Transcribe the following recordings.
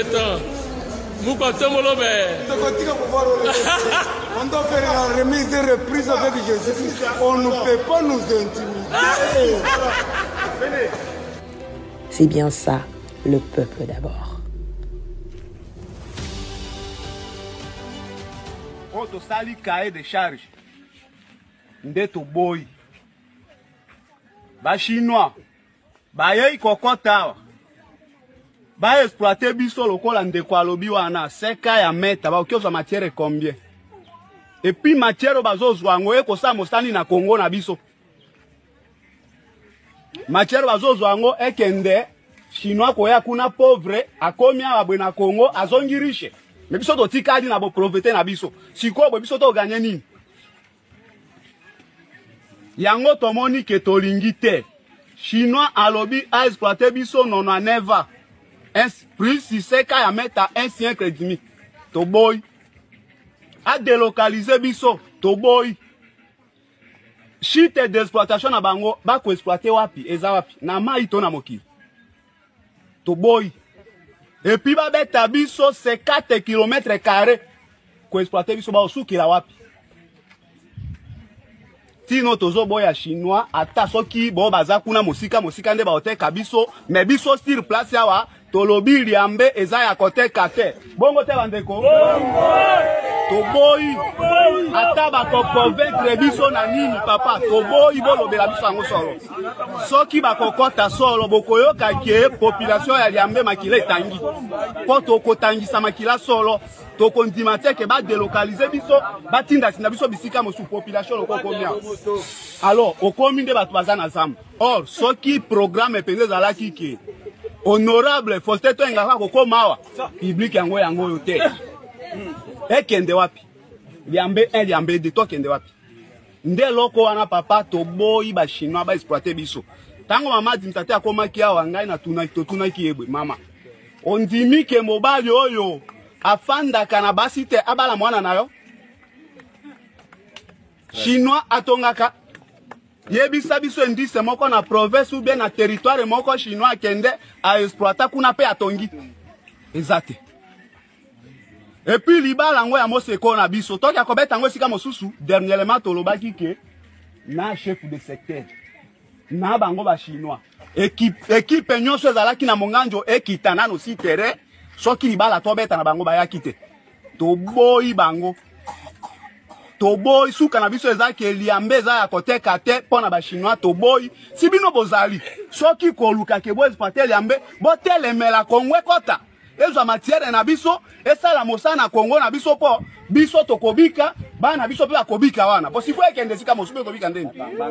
7 ans. On doit faire la remise et reprise avec Jésus. On ne peut pas nous intimider. C'est bien ça, le peuple d'abord. Quand on sali cahier de charge, ndeto boy. Ba chinois, ba yei kokota. Ba exploiter biso lokola ndeko alobi wana seka ya meta ba okioza matière combien. Et puis matière bazozwa ngo ekosa mosani na Congo na biso. Matière bazozwa ngo ekende chinois koya kuna pauvre akomi abwe na Congo azongi riche. Mais biso to tikadi na bo profiter na biso. Siko bo biso to gagner nini? Yango tomoni ke tolingi te. Chinois alobi a exploiter biso non neva. Plus si seka ya meta un siècle et demi. To boy. A délocaliser biso. To boy. Chite d'exploitation na bango ba ko exploiter wapi eza wapi na mai to na mokili. To boy. Et puis ba beta biso 4 km² ko exploiter biso ba osuki la wapi. Tino tozo boya chinois ata soki bo baza kuna mosika nde ba oteka biso mais biso sur place yawa tolobi liambe eza ya koteka te. Bongo te bandeko. To boy ata ba ko convaincre biso na nini papa to boy bolobela biso ngo solo. Soki ba kokota solo bokoyoka ke population ya liambe makila etangi. Po to kotangisa makila solo to kondima te ke ba délocaliser biso ba tinda sina biso bisika mosu population lokoko mia. Alors okomi nde batu bazana zamba. Or soki programme pende zala kiki honorable Faustin Toengaka kokomawa public yango yote. Ekende wapi? Liambe 1 liambe 2 to kende wapi? Nde loko wana papa to boyi ba chinois ba exploiter biso. Tango mama dimtate akomaki awa ngai na tuna ki yebwe mama. Ondimi ke mobali oyo afanda kana basite abala mwana nayo. Chinois atongaka yebisa biso ndise moko na province ou bien na territoire moko chinois kende a exploiter kuna pe atongi. Exacte. Et puis libala ngo ya moseko na biso toki akobeta ngo sika mosusu dernièrement tolobaki ke na chef de secteur na bango ba chinois équipe nyonso ezalaki na monganjo ekitana no si terrain soki libala tobeta na bango ba yakite to boyi bango to boy suka na biso ezaki liambe za ya koteka te pona ba chinois to boy si bino bozali soki koluka ke bo exploiter liambe bo telemela Kongo kota ezo matière na biso esala mosana Kongo na biso po biso tokobika bana biso pe bakobika wana po sifo ekende sika mosusu kobika ndeni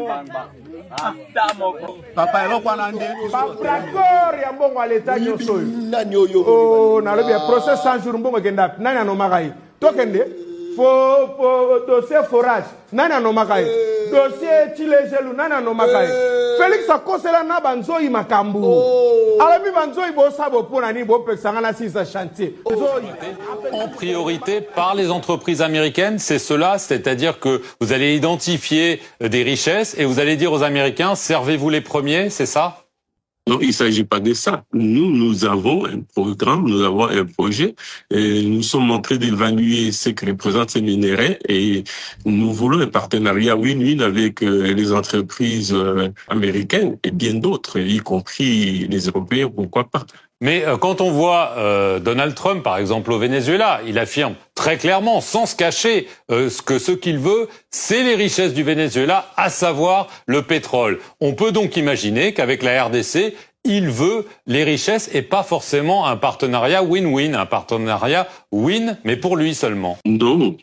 papa eloko na nde d'accord ya mbongo aleta nyoso nani oyo oh na lobi process 100 jours mbongo kenda nani anomakai tokende fo dossier forage nani anomakai dossier chilejelu nani anomakai Félix akosela na banzoi makambu alabi banzoi bo sabo pona ni bo pexanga na sisa chantier en priorité par les entreprises américaines, c'est cela, c'est-à-dire que vous allez identifier des richesses et vous allez dire aux Américains servez-vous les premiers, c'est ça? Non, il ne s'agit pas de ça. Nous avons un programme, nous avons un projet. Et nous sommes en train d'évaluer ce que représentent ces minéraux et nous voulons un partenariat win-win avec les entreprises américaines et bien d'autres, y compris les Européens, pourquoi pas. Mais quand on voit Donald Trump, par exemple, au Venezuela, il affirme très clairement, sans se cacher, que ce qu'il veut, c'est les richesses du Venezuela, à savoir le pétrole. On peut donc imaginer qu'avec la RDC, il veut les richesses et pas forcément un partenariat win-win, un partenariat win, mais pour lui seulement. Non.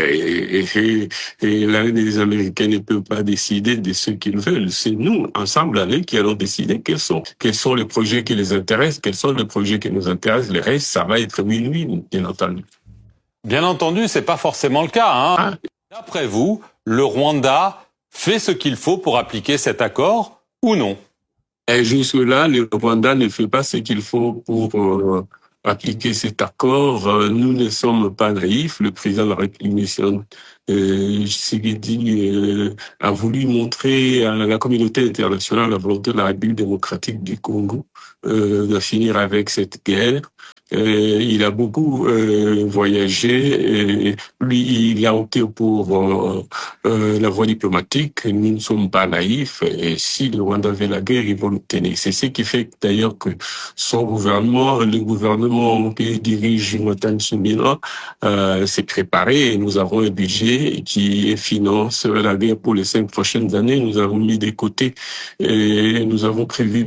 Les Américains ne peuvent pas décider de ce qu'ils veulent. C'est nous, ensemble avec eux, qui allons décider quels sont les projets qui les intéressent, quels sont les projets qui nous intéressent. Le reste, ça va être win-win, bien entendu. Bien entendu, c'est pas forcément le cas, hein. D'après vous, le Rwanda fait ce qu'il faut pour appliquer cet accord ou non? Et jusque-là, le Rwanda ne fait pas ce qu'il faut pour appliquer cet accord. Nous ne sommes pas naïfs. Le président de la République, Tshisekedi, a voulu montrer à la communauté internationale la volonté de la République démocratique du Congo de finir avec cette guerre. Il a beaucoup voyagé. Lui, il a opté pour la voie diplomatique. Nous ne sommes pas naïfs. Et si le Rwanda veut la guerre, ils vont l'obtenir. C'est ce qui fait d'ailleurs que son gouvernement, le gouvernement que dirige Jonathan Tsumila, s'est préparé. Nous avons un budget qui finance la guerre pour les 5 prochaines années. Nous avons mis de côté et nous avons prévu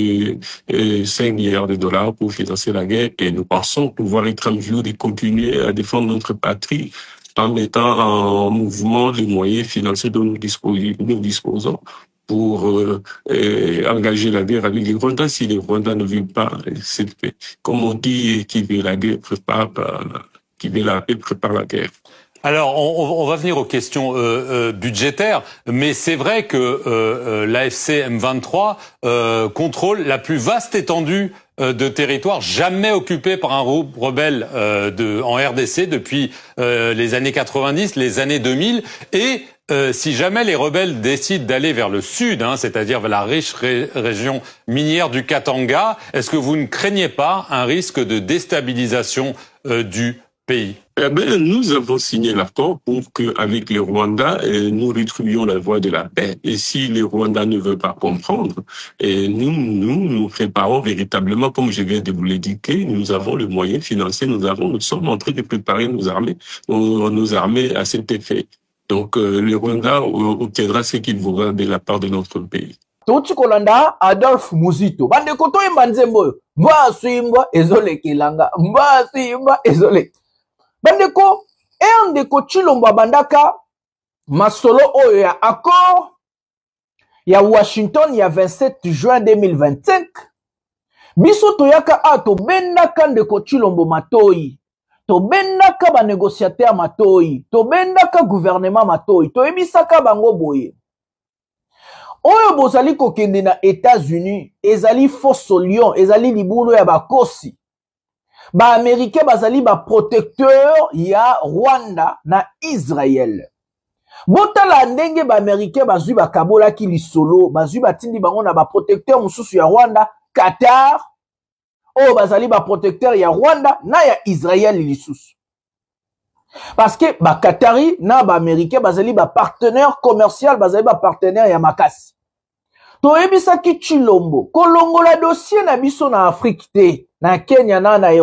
5 milliards de dollars pour financer la guerre et nous pensons pouvoir être en mesure de continuer à défendre notre patrie en mettant en mouvement les moyens financiers dont nous disposons pour engager la guerre avec les Rwandais. Si les Rwandais ne veulent pas cette paix, comme on dit, qui veut la guerre qui veut la paix prépare la guerre. Alors, on va venir aux questions budgétaires, mais c'est vrai que l'AFC M23 contrôle la plus vaste étendue de territoire jamais occupée par un rebelle en RDC depuis les années 90, les années 2000, et si jamais les rebelles décident d'aller vers le sud, c'est-à-dire vers la riche région minière du Katanga, est-ce que vous ne craignez pas un risque de déstabilisation du pays? Eh bien, nous avons signé l'accord pour qu'avec les Rwandais, nous retrouvions la voie de la paix. Et si les Rwandais ne veulent pas comprendre, et nous préparons véritablement, comme je viens de vous l'indiquer, nous avons le moyen financier, nous sommes en train de préparer nos armées à cet effet. Donc, le Rwanda obtiendra ce qu'il voudra de la part de notre pays. Touti kolanda Adolphe Muzito. Bande koto imbanzembo. Mba suimba ezole kilanga. Mba suimba ezole. Bandeko, ndeko Chilombo bandaka masolo oyo ya accord ya Washington ya 27 juin 2025. Biso toyaka to bendaka ndeko Chilombo matoi. To bendaka ba négociateur matoi. To bendaka gouvernement matoi. To ebisaka bango boye. Oyo bozali kokende na États-Unis, ezali faux lion, ezali libulu ya bakosi. Ba Américain bazali ba protecteur ya Rwanda na Israël. Botala ndenge ba Américain bazui ba kabola ki lisolo, bazui ba tindi bango na ba protecteur mususu ya Rwanda, Qatar. Oh bazali ba protecteur ya Rwanda na ya Israël lisusu. Parce que ba Qatari na ba Américain bazali ba partenaire commercial, bazali ba partenaire ya makasi. To ebisa ki Chilombo, kolongola dossier na biso na Afrique te. Na Kenya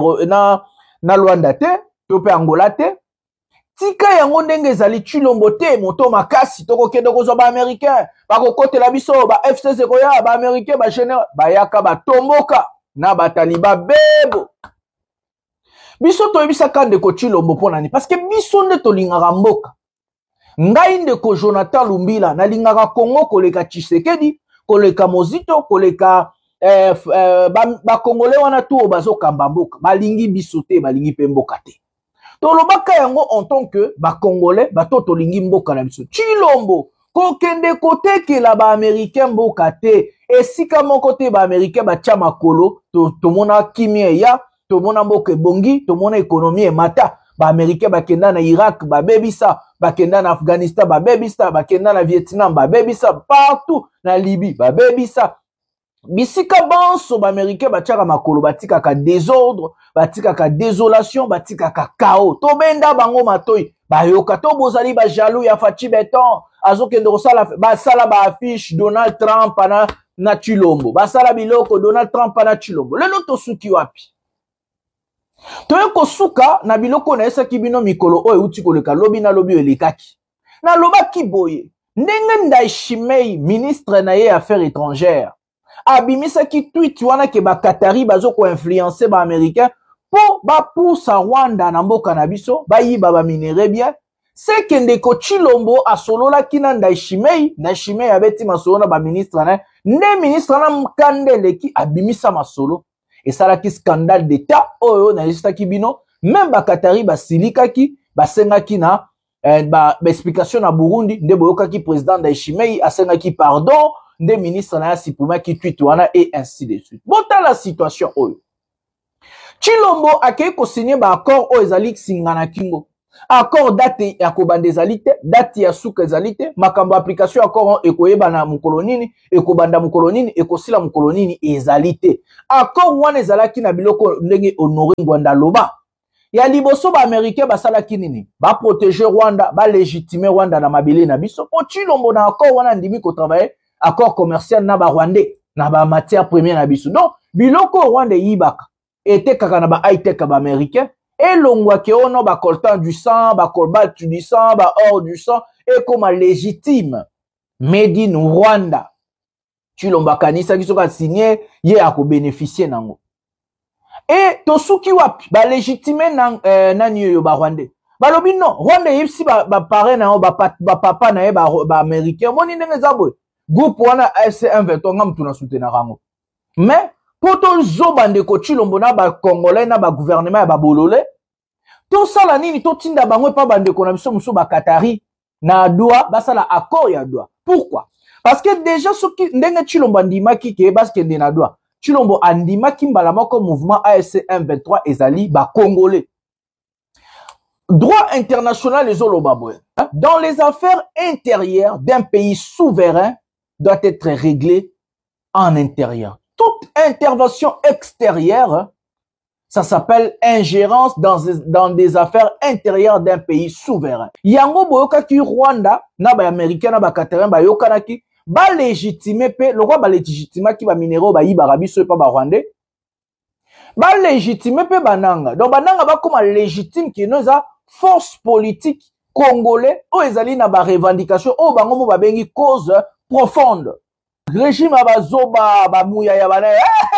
na Luanda te, to pe Angola te. Tika yango ndenge ezali Chilombo te, moto makasi, toko kende kozwa ba Américain, bako kote la biso, ba FCC koya, ba Américain, ba général, ba yaka ba tomboka, na ba taliba bebo. Biso to ebisa kande ko Chilombo ponani, parce que biso nde to lingaka mboka. Ngai ndeko Jonathan Lumbila, na lingaka Congo koleka Tshisekedi, koleka Mozito, koleka ba Congolais wana tu bazo kamba mboka balingi bisote balingi pe mboka te to lobaka yango en tant que ba Congolais bato to lingi mboka na biso Chilombo ko kende kote ke la ba Américain mboka te esika moko te ba Américain ba tia makolo to mona kimie ya to mona mboka bongi to mona économie mata ba Américain ba kenda na Irak ba bebisa ba kenda na Afghanistan ba bebisa ba kenda na Vietnam ba bebisa partout na Libye ba bebisa. Bisika banso ba Américain batiaka makolo batika ka désordre, batika ka désolation, batika ka chaos. To benda bango matoi, ba yoka to bozali ba jaloux ya Fachi Beton, azokende kosala ba sala ba affiche Donald Trump na Chilombo. Ba sala biloko Donald Trump na Chilombo. Lelo to suki wapi? To yoko suka na biloko na esa kibino mikolo oyo uti koleka lobi na lobi elekaki. Na lobaki boye, ndenge Ndayishimiye ministre na ye affaires étrangères. Abimisa ki tweet wana ke ba Qatari bazo ko influencer ba Américain po ba poussa Rwanda na mboka na biso ba yiba ba minere bien c'est que ndeko Chilombo asolola kina Ndayishimiye abeti masolo na ba ministre na ne ministre na mkandele ki abimisa masolo et ça ki scandale d'état oyo na lista ki bino même ba Qatari ba silika ki ba senga ki na ba explication na Burundi nde boyoka ki président Ndayishimiye asenga ki pardon des ministres na sipuma ki tweet wana et ainsi de suite. Bota la situation oyo. Chilombo akei ko signer ba accord o ezali singana kingo. accord date ya kobanda ezali te, date ya suka ezali te, makambo application accord ekoyeba na mokolo nini, ekobanda mokolo nini, ekosila mokolo nini ezali te. Accord wana ezalaki na biloko ndenge Honoré Ngwanda loba. Ya liboso ba américain basalaki nini? Ba protéger Rwanda, ba légitimer Rwanda na mabele na biso. Po Tshilombo na accord wana ndimi ko travailler accord commercial na ba Rwandais na ba matière première na biso. Donc biloko Rwanda yibaka était kaka na ba high-tech ba américain et longwa ke ono ba coltan du sang, ba cobalt du sang, ba or du sang et comme légitime made in Rwanda. Tshilombo kanisa ki soka signé ye ako bénéficier nango. Et tosuki wapi ba légitimer nani yo ba Rwandais. Balobi non, Rwanda yipsi ba parrain na ba papa na ba américain moni ndenge zabwe. Groupe wana AFC M23 ngam tuna soutenir rango. Mais poto zobande ko Tshilombo na ba congolais na ba gouvernement ya ba bolole to sala nini to tinda bango pa bande ko na biso muso ba Qatari na Doha basala accord ya Doha. Pourquoi? Parce que déjà soki ndenge Tshilombo ndimaki ke baske ndé na Doha. Tshilombo andimaki mbala moko mouvement AFC M23 ezali ba congolais. Droit international les olobaboy. Dans les affaires intérieures d'un pays souverain doit être réglé en intérieur. Toute intervention extérieure, ça s'appelle ingérence dans des affaires intérieures d'un pays souverain. Yango boyoka ki Rwanda, na ba américain na ba Qatarin ba yokana ki ba légitimer pe le roi ba légitimer ki ba minéraux ba yibara biso pa ba Rwandais. Ba légitimer pe bananga. Donc bananga ba comme légitime ki noza force politique congolais o ezali na ba revendication o bango mo ba bengi cause profonde. Régime abazoba ba mouya ya bana.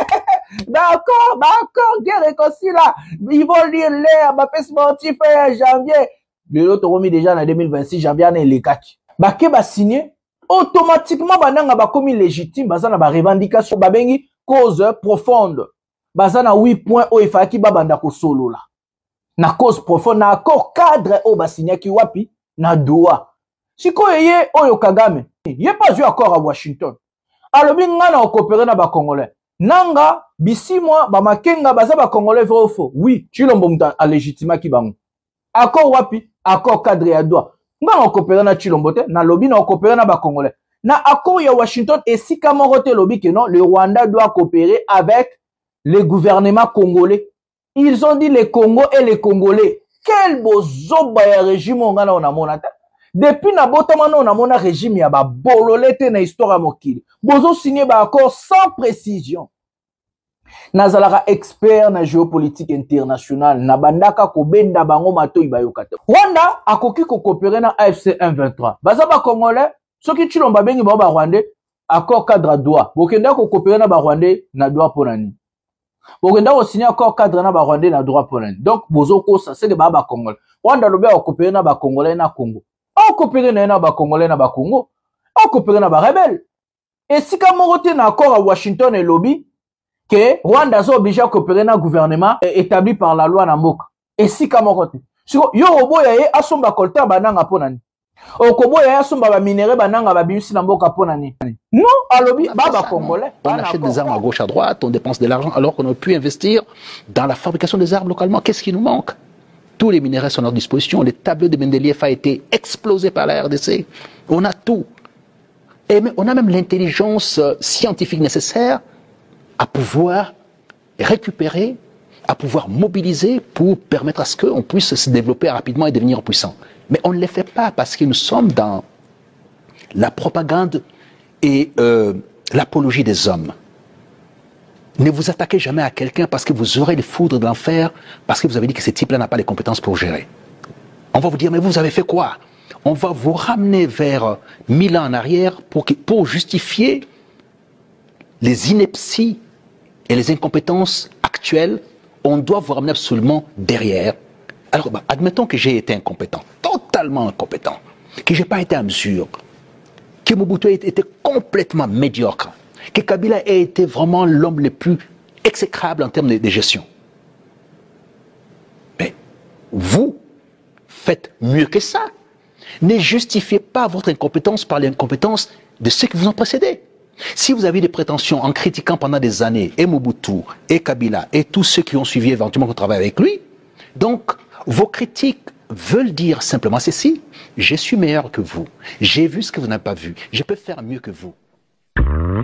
D'accord, guerre réconcile là. Ils vont lire l'air, ba paix sportif janvier. Le autre remis déjà en 2026 janvier na les kaki. Ba ke ba signé automatiquement bananga ba komi légitime bazana ba revendication ba bengi cause profonde. Bazana 8 points o ifaki ba banda ko solo là. Na cause profonde na accord cadre o ba signé ki wapi na Doha. Siko yeye oyo Kagame. Yé pas eu accord à Washington. Alobi ngana okopere na ba congolais. Nanga bisi moi ba makenga baza ba congolais vrai ou faux. Oui, Tshilombo muta a légitima ki bango. Accord wapi? Accord cadre ya Doha. Ngana okopere na Tshilombo te na lobi na okopere na ba congolais. Na accord ya Washington et si kamorote lobi que non, le Rwanda doit coopérer avec le gouvernement congolais. Ils ont dit les Congo et les Congolais. Quel beau zoba ya régime ngana on a monata. Depuis na botamano on a mon régime ya ba bololete na histoire mokili. Bozo signé ba accord sans précision. Nazalara expert na géopolitique internationale na bandaka ko benda bango matoi bayokata. Rwanda akoki ko coopérer na AFC M23. Baza ba congolais soki Tshilombo bengi ba Rwandais accord cadre Doha. Bokenda ko coopérer na ba Rwandais na Doha ponani. Bokenda ko signer accord cadre na ba Rwandais na Doha ponani. Donc bozo ko ça c'est de ba congolais. Rwanda lobe ko coopérer na ba congolais na Congo. On coopérer na ba congolais na ba Congo. On coopérer na ba rebelle. Et si comme on na accord à Washington et lobby que Rwanda est obligé à coopérer na gouvernement établi par la loi na mboka. Et si comme on si yo oboya ye asomba kolta bananga ponani. Okoboya ye asomba ba minéraux bananga ba bimisi na mboka ponani. Non, à lobby ba congolais. On achète des armes à gauche à droite, on dépense de l'argent alors qu'on aurait pu investir dans la fabrication des armes localement. Qu'est-ce qui nous manque? Tous les minéraux sont à notre disposition. Le tableau de Mendeleïev a été explosé par la RDC. On a tout. Et on a même l'intelligence scientifique nécessaire à pouvoir récupérer, à pouvoir mobiliser pour permettre à ce qu'on puisse se développer rapidement et devenir puissant. Mais on ne le fait pas parce que nous sommes dans la propagande et l'apologie des hommes. Ne vous attaquez jamais à quelqu'un parce que vous aurez les foudres de l'enfer, parce que vous avez dit que ce type-là n'a pas les compétences pour gérer. On va vous dire, mais vous avez fait quoi? On va vous ramener vers 1000 ans en arrière pour justifier les inepties et les incompétences actuelles. On doit vous ramener absolument derrière. Alors, admettons que j'ai été incompétent, totalement incompétent, que je n'ai pas été à mesure, que Mobutu était complètement médiocre, que Kabila ait été vraiment l'homme le plus exécrable en termes de gestion. Mais vous faites mieux que ça. Ne justifiez pas votre incompétence par l'incompétence de ceux qui vous ont précédé. Si vous avez des prétentions en critiquant pendant des années et Mobutu, et Kabila, et tous ceux qui ont suivi éventuellement votre travail avec lui, donc vos critiques veulent dire simplement ceci: je suis meilleur que vous, j'ai vu ce que vous n'avez pas vu, je peux faire mieux que vous.